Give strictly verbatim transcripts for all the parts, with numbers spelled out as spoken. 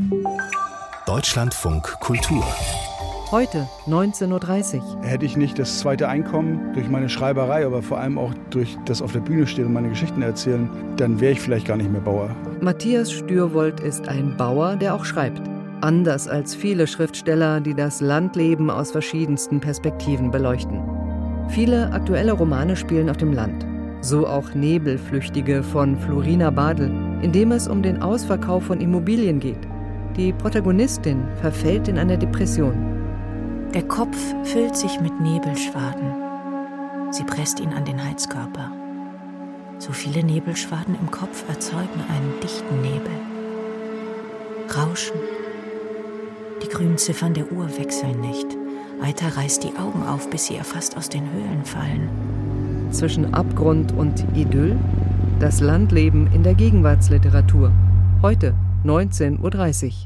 Deutschlandfunk Kultur. Heute neunzehn Uhr dreißig. Hätte ich nicht das zweite Einkommen durch meine Schreiberei, aber vor allem auch durch das auf der Bühne stehen und meine Geschichten erzählen, dann wäre ich vielleicht gar nicht mehr Bauer. Matthias Stürwold ist ein Bauer, der auch schreibt. Anders als viele Schriftsteller, die das Landleben aus verschiedensten Perspektiven beleuchten. Viele aktuelle Romane spielen auf dem Land. So auch Nebelflüchtige von Florina Badl, in dem es um den Ausverkauf von Immobilien geht. Die Protagonistin verfällt in eine Depression. Der Kopf füllt sich mit Nebelschwaden. Sie presst ihn an den Heizkörper. So viele Nebelschwaden im Kopf erzeugen einen dichten Nebel. Rauschen. Die grünen Ziffern der Uhr wechseln nicht. Eiter reißt die Augen auf, bis sie ihr fast aus den Höhlen fallen. Zwischen Abgrund und Idyll? Das Landleben in der Gegenwartsliteratur. Heute neunzehn Uhr dreißig.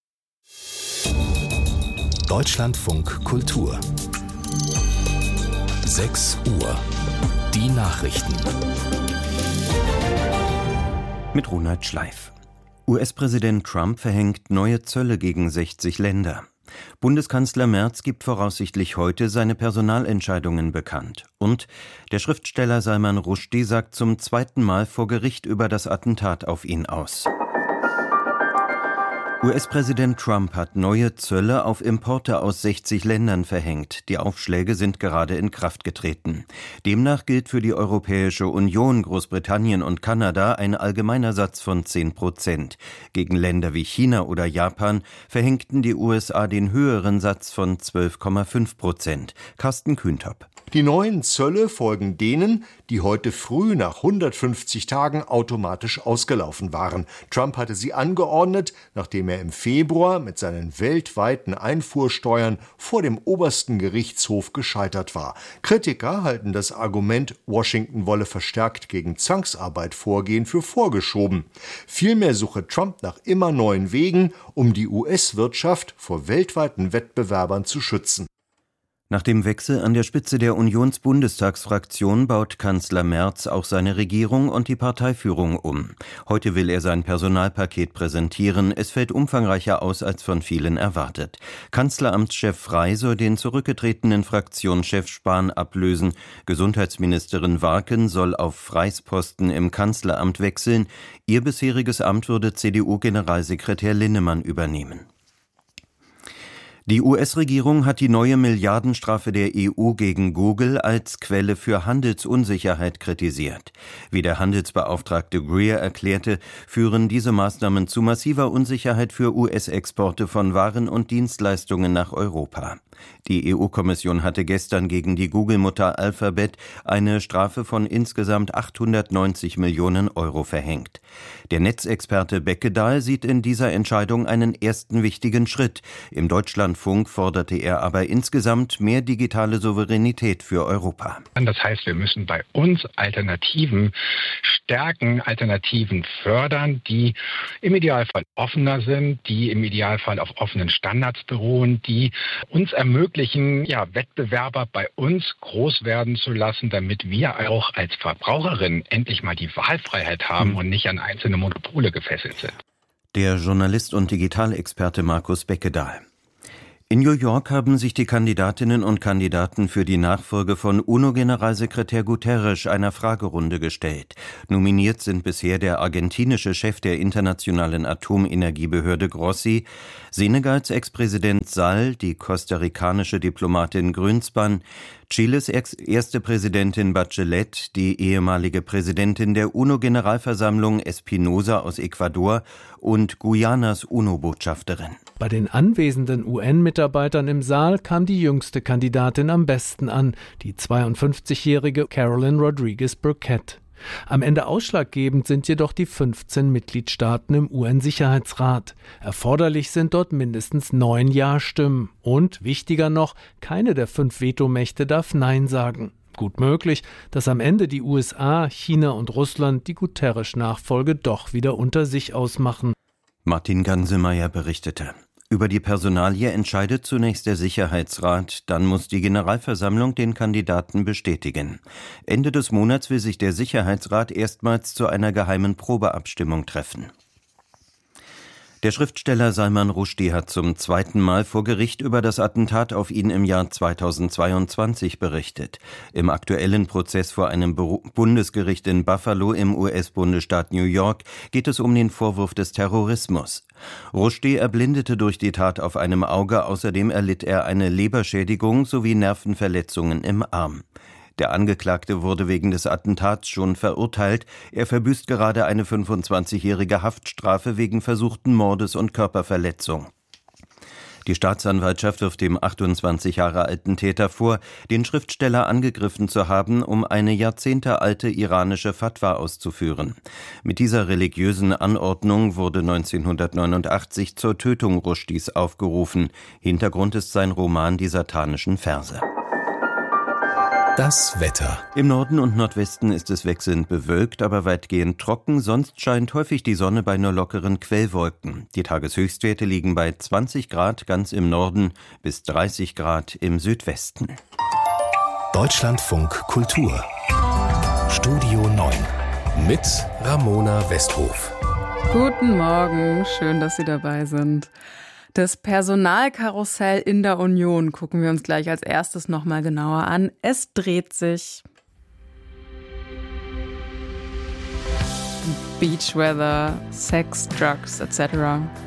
Deutschlandfunk Kultur. sechs Uhr. Die Nachrichten. Mit Ronald Schleif. U S-Präsident Trump verhängt neue Zölle gegen sechzig Länder. Bundeskanzler Merz gibt voraussichtlich heute seine Personalentscheidungen bekannt. Und der Schriftsteller Salman Rushdie sagt zum zweiten Mal vor Gericht über das Attentat auf ihn aus. U S-Präsident Trump hat neue Zölle auf Importe aus sechzig Ländern verhängt. Die Aufschläge sind gerade in Kraft getreten. Demnach gilt für die Europäische Union, Großbritannien und Kanada ein allgemeiner Satz von zehn Prozent. Gegen Länder wie China oder Japan verhängten die U S A den höheren Satz von zwölf Komma fünf Prozent. Carsten Kühntop. Die neuen Zölle folgen denen, die heute früh nach hundertfünfzig Tagen automatisch ausgelaufen waren. Trump hatte sie angeordnet, nachdem er im Februar mit seinen weltweiten Einfuhrsteuern vor dem obersten Gerichtshof gescheitert war. Kritiker halten das Argument, Washington wolle verstärkt gegen Zwangsarbeit vorgehen, für vorgeschoben. Vielmehr suche Trump nach immer neuen Wegen, um die U S-Wirtschaft vor weltweiten Wettbewerbern zu schützen. Nach dem Wechsel an der Spitze der Unionsbundestagsfraktion baut Kanzler Merz auch seine Regierung und die Parteiführung um. Heute will er sein Personalpaket präsentieren. Es fällt umfangreicher aus als von vielen erwartet. Kanzleramtschef Frey soll den zurückgetretenen Fraktionschef Spahn ablösen. Gesundheitsministerin Warken soll auf Freys Posten im Kanzleramt wechseln. Ihr bisheriges Amt würde C D U-Generalsekretär Linnemann übernehmen. Die U S-Regierung hat die neue Milliardenstrafe der E U gegen Google als Quelle für Handelsunsicherheit kritisiert. Wie der Handelsbeauftragte Greer erklärte, führen diese Maßnahmen zu massiver Unsicherheit für U S-Exporte von Waren und Dienstleistungen nach Europa. Die E U-Kommission hatte gestern gegen die Google-Mutter Alphabet eine Strafe von insgesamt achthundertneunzig Millionen Euro verhängt. Der Netzexperte Beckedahl sieht in dieser Entscheidung einen ersten wichtigen Schritt. Im Deutschlandfunk forderte er aber insgesamt mehr digitale Souveränität für Europa. Das heißt, wir müssen bei uns Alternativen stärken, Alternativen fördern, die im Idealfall offener sind, die im Idealfall auf offenen Standards beruhen, die uns ermöglichen, ja, Wettbewerber bei uns groß werden zu lassen, damit wir auch als Verbraucherinnen endlich mal die Wahlfreiheit haben mhm. und nicht an einzelne Monopole gefesselt sind. Der Journalist und Digitalexperte Markus Beckedahl. In New York haben sich die Kandidatinnen und Kandidaten für die Nachfolge von UNO-Generalsekretär Guterres einer Fragerunde gestellt. Nominiert sind bisher der argentinische Chef der internationalen Atomenergiebehörde Grossi, Senegals Ex-Präsident Sall, die kostarikanische Diplomatin Grünspan, Chiles erste Präsidentin Bachelet, die ehemalige Präsidentin der UNO-Generalversammlung Espinosa aus Ecuador und Guyanas UNO-Botschafterin. Bei den anwesenden U N-Mitarbeitern im Saal kam die jüngste Kandidatin am besten an, die zweiundfünfzigjährige Carolyn Rodriguez Burkett. Am Ende ausschlaggebend sind jedoch die fünfzehn Mitgliedstaaten im U N-Sicherheitsrat. Erforderlich sind dort mindestens neun Ja-Stimmen. Und, wichtiger noch, keine der fünf Vetomächte darf Nein sagen. Gut möglich, dass am Ende die U S A, China und Russland die Guterres-Nachfolge doch wieder unter sich ausmachen. Martin Gansemeyer berichtete. Über die Personalie entscheidet zunächst der Sicherheitsrat, dann muss die Generalversammlung den Kandidaten bestätigen. Ende des Monats will sich der Sicherheitsrat erstmals zu einer geheimen Probeabstimmung treffen. Der Schriftsteller Salman Rushdie hat zum zweiten Mal vor Gericht über das Attentat auf ihn im Jahr zweitausendzweiundzwanzig berichtet. Im aktuellen Prozess vor einem Bundesgericht in Buffalo im U S-Bundesstaat New York geht es um den Vorwurf des Terrorismus. Rushdie erblindete durch die Tat auf einem Auge, außerdem erlitt er eine Leberschädigung sowie Nervenverletzungen im Arm. Der Angeklagte wurde wegen des Attentats schon verurteilt. Er verbüßt gerade eine fünfundzwanzigjährige Haftstrafe wegen versuchten Mordes und Körperverletzung. Die Staatsanwaltschaft wirft dem achtundzwanzig Jahre alten Täter vor, den Schriftsteller angegriffen zu haben, um eine jahrzehntealte iranische Fatwa auszuführen. Mit dieser religiösen Anordnung wurde neunzehnhundertneunundachtzig zur Tötung Rushdies aufgerufen. Hintergrund ist sein Roman Die satanischen Verse. Das Wetter. Im Norden und Nordwesten ist es wechselnd bewölkt, aber weitgehend trocken. Sonst scheint häufig die Sonne bei nur lockeren Quellwolken. Die Tageshöchstwerte liegen bei zwanzig Grad ganz im Norden bis dreißig Grad im Südwesten. Deutschlandfunk Kultur. Studio neun mit Ramona Westhof. Guten Morgen, schön, dass Sie dabei sind. Das Personalkarussell in der Union gucken wir uns gleich als erstes nochmal genauer an. Es dreht sich. Beachweather, Sex, Drugs et cetera.